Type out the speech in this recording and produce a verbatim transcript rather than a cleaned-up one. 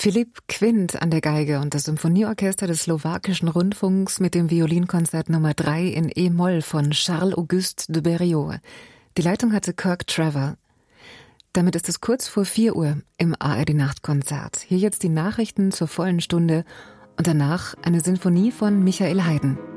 Philipp Quint an der Geige und das Symphonieorchester des Slowakischen Rundfunks mit dem Violinkonzert Nummer drei in E-Moll von Charles-Auguste de Berriot. Die Leitung hatte Kirk Trevor. Damit ist es kurz vor vier Uhr im A R D-Nachtkonzert. Hier jetzt die Nachrichten zur vollen Stunde und danach eine Sinfonie von Michael Haydn.